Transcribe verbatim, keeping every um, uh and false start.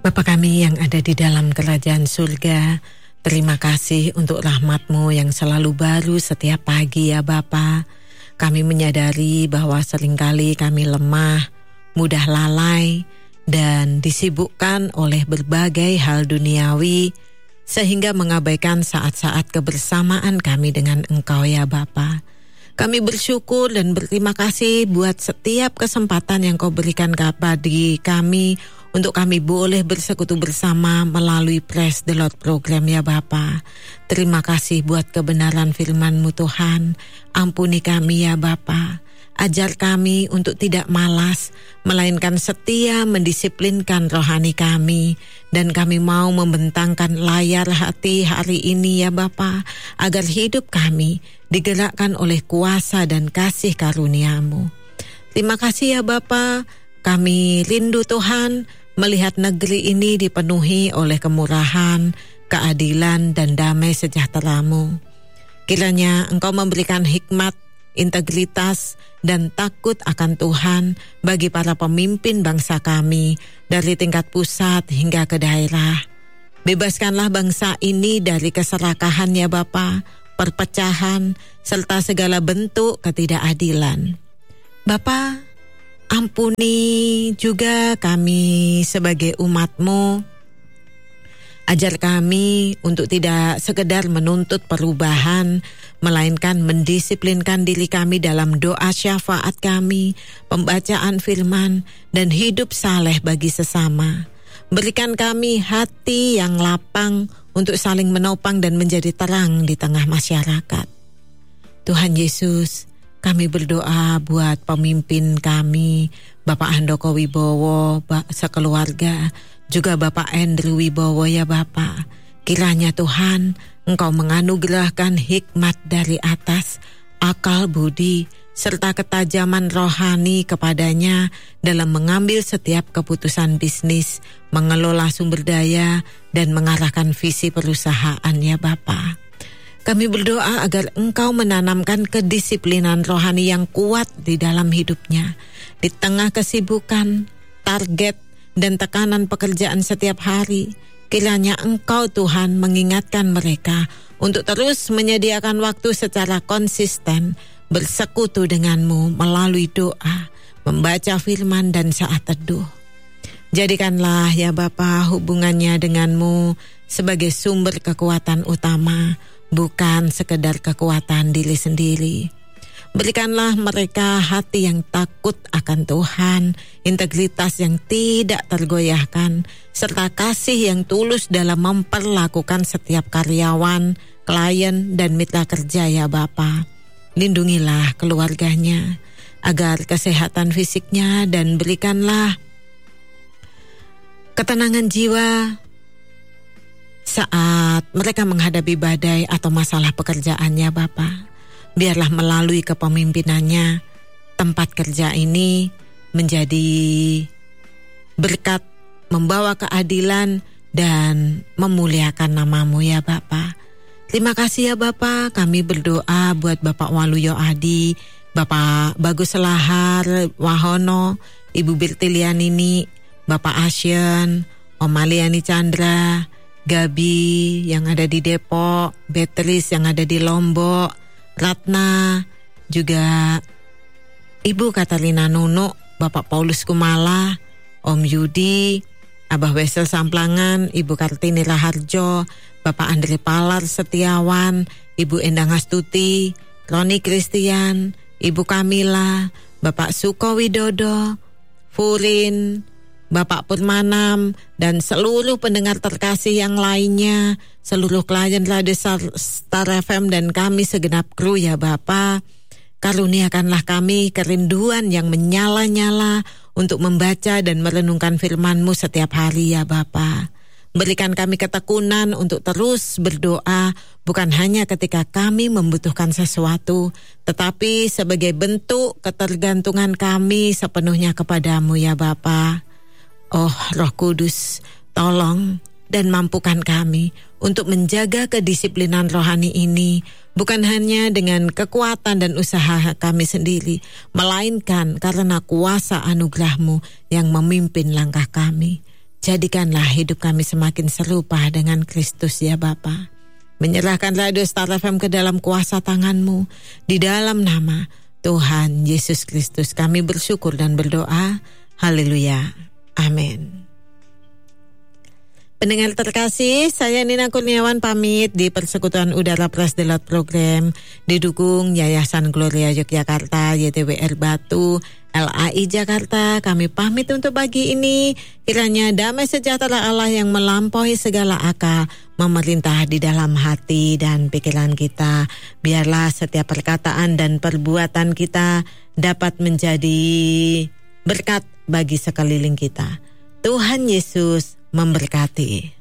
Bapa kami yang ada di dalam kerajaan surga, terima kasih untuk rahmat-Mu yang selalu baru setiap pagi ya Bapa. Kami menyadari bahwa seringkali kami lemah, mudah lalai, dan disibukkan oleh berbagai hal duniawi, sehingga mengabaikan saat-saat kebersamaan kami dengan Engkau ya Bapa. Kami bersyukur dan berterima kasih buat setiap kesempatan yang Kau berikan kepada kami untuk kami boleh bersekutu bersama melalui Praise the Lord program ya Bapa. Terima kasih buat kebenaran firman-Mu Tuhan. Ampuni kami ya Bapa. Ajar kami untuk tidak malas, melainkan setia mendisiplinkan rohani kami. Dan kami mau membentangkan layar hati hari ini ya Bapa, agar hidup kami digerakkan oleh kuasa dan kasih karunia-Mu. Terima kasih ya Bapa, kami rindu Tuhan melihat negeri ini dipenuhi oleh kemurahan, keadilan, dan damai sejahtera-Mu. Kiranya Engkau memberikan hikmat, integritas, dan takut akan Tuhan bagi para pemimpin bangsa kami dari tingkat pusat hingga ke daerah. Bebaskanlah bangsa ini dari keserakahan ya Bapa, perpecahan, serta segala bentuk ketidakadilan. Bapa, ampuni juga kami sebagai umat-Mu. Ajar kami untuk tidak sekedar menuntut perubahan, melainkan mendisiplinkan diri kami dalam doa syafaat kami, pembacaan firman, dan hidup saleh bagi sesama. Berikan kami hati yang lapang untuk saling menopang dan menjadi terang di tengah masyarakat. Tuhan Yesus, kami berdoa buat pemimpin kami, Bapak Handoko Wibowo, sekeluarga, juga Bapak Andrew Wibowo ya Bapak. Kiranya Tuhan, Engkau menganugerahkan hikmat dari atas, akal budi, serta ketajaman rohani kepadanya dalam mengambil setiap keputusan bisnis, mengelola sumber daya, dan mengarahkan visi perusahaan ya Bapak. Kami berdoa agar Engkau menanamkan kedisiplinan rohani yang kuat di dalam hidupnya. Di tengah kesibukan, target, dan tekanan pekerjaan setiap hari, kiranya Engkau Tuhan mengingatkan mereka untuk terus menyediakan waktu secara konsisten, bersekutu dengan-Mu melalui doa, membaca firman, dan saat teduh. Jadikanlah ya Bapa hubungannya dengan-Mu sebagai sumber kekuatan utama, bukan sekedar kekuatan diri sendiri. Berikanlah mereka hati yang takut akan Tuhan, integritas yang tidak tergoyahkan, serta kasih yang tulus dalam memperlakukan setiap karyawan, klien, dan mitra kerja ya Bapa. Lindungilah keluarganya, agar kesehatan fisiknya, dan berikanlah ketenangan jiwa saat mereka menghadapi badai atau masalah pekerjaannya Bapa. Biarlah melalui kepemimpinannya, tempat kerja ini menjadi berkat, membawa keadilan, dan memuliakan nama-Mu ya Bapa. Terima kasih ya Bapa, kami berdoa buat Bapak Waluyo Adi, Bapak Bagus Lahar Wahono, Ibu Birtilianini, Bapak Asyen, Om Maliani Chandra, Gabi yang ada di Depok, Beatrice yang ada di Lombok, Ratna, juga Ibu Katalina Nuno, Bapak Paulus Kumala, Om Yudi, Abah Wesel Samplangan, Ibu Kartini Raharjo, Bapak Andre Palar Setiawan, Ibu Endang Astuti, Roni Christian, Ibu Kamila, Bapak Suko Widodo, Furin, Bapak Purmanam, dan seluruh pendengar terkasih yang lainnya, seluruh klien Radio Star F M dan kami segenap kru ya Bapa. Karuniakanlah kami kerinduan yang menyala-nyala untuk membaca dan merenungkan firman-Mu setiap hari ya Bapa. Berikan kami ketekunan untuk terus berdoa, bukan hanya ketika kami membutuhkan sesuatu, tetapi sebagai bentuk ketergantungan kami sepenuhnya kepada-Mu ya Bapa. Oh Roh Kudus, tolong dan mampukan kami untuk menjaga kedisiplinan rohani ini, bukan hanya dengan kekuatan dan usaha kami sendiri, melainkan karena kuasa anugerah-Mu yang memimpin langkah kami. Jadikanlah hidup kami semakin serupa dengan Kristus ya Bapa. Menyerahkan Radio Star F M ke dalam kuasa tangan-Mu. Di dalam nama Tuhan Yesus Kristus kami bersyukur dan berdoa. Haleluya. Amin. Pendengar terkasih, saya Nina Kurniawan pamit di Persekutuan Udara Praise the Lord program didukung Yayasan Gloria Yogyakarta, Y T W R Batu, L A I Jakarta. Kami pamit untuk pagi ini. Kiranya damai sejahtera Allah yang melampaui segala akal memerintah di dalam hati dan pikiran kita. Biarlah setiap perkataan dan perbuatan kita dapat menjadi berkat bagi sekeliling kita. Tuhan Yesus memberkati.